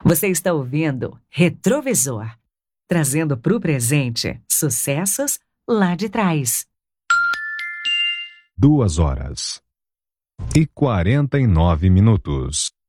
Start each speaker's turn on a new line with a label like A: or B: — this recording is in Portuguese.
A: Você está ouvindo Retrovisor, trazendo para o presente sucessos lá de trás.
B: 2h49.